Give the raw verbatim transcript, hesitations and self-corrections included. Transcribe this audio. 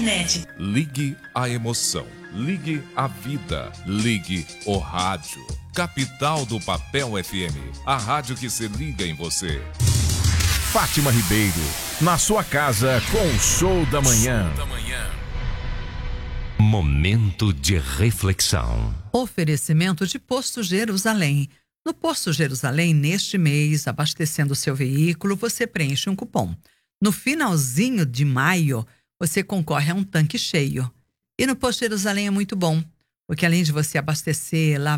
internet. Ligue a emoção. Ligue a vida. Ligue o rádio. Capital do Papel F M. A rádio que se liga em você. Fátima Ribeiro, na sua casa com o Show da Manhã. Show da Manhã. Momento de reflexão. Oferecimento de Posto Jerusalém. No Posto Jerusalém, neste mês, abastecendo o seu veículo, você preenche um cupom. No finalzinho de maio, você concorre a um tanque cheio. E no Posto Jerusalém é muito bom, porque além de você abastecer, lavar,